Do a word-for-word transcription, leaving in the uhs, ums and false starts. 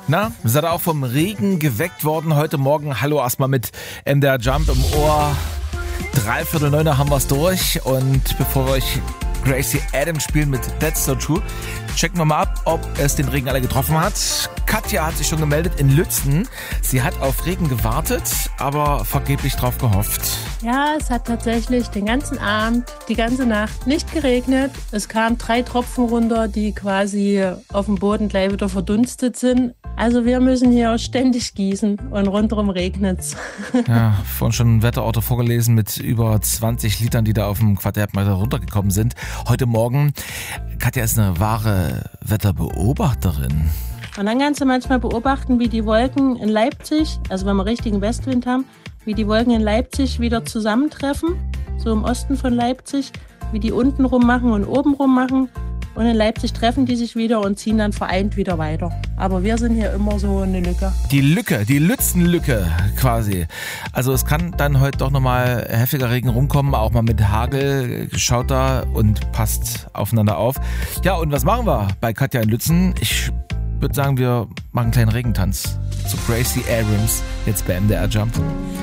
Na, seid ihr auch vom Regen geweckt worden heute Morgen? Hallo erstmal mit M D R Jump im Ohr. Dreiviertel neun haben wir es durch. Und bevor wir euch Gracie Adams spielen mit That's So True, checken wir mal ab, ob es den Regen alle getroffen hat. Katja hat sich schon gemeldet in Lützen. Sie hat auf Regen gewartet, aber vergeblich drauf gehofft. Ja, es hat tatsächlich den ganzen Abend, die ganze Nacht nicht geregnet. Es kamen drei Tropfen runter, die quasi auf dem Boden gleich wieder verdunstet sind. Also wir müssen hier ständig gießen und rundherum regnet's. Ja, vorhin schon ein Wetterauto vorgelesen mit über zwanzig Litern, die da auf dem Quadratmeter runtergekommen sind. Heute Morgen, Katja ist eine wahre Wetterbeobachterin. Und dann kannst du manchmal beobachten, wie die Wolken in Leipzig, also wenn wir richtigen Westwind haben, wie die Wolken in Leipzig wieder zusammentreffen, so im Osten von Leipzig, wie die unten rum machen und oben rum machen. Und in Leipzig treffen die sich wieder und ziehen dann vereint wieder weiter. Aber wir sind hier immer so eine Lücke. Die Lücke, die Lützenlücke quasi. Also es kann dann heute doch nochmal heftiger Regen rumkommen, auch mal mit Hagel. Schaut da und passt aufeinander auf. Ja, und was machen wir bei Katja in Lützen? Ich würde sagen, wir machen einen kleinen Regentanz zu Gracie Abrams, jetzt bei M D R Jump.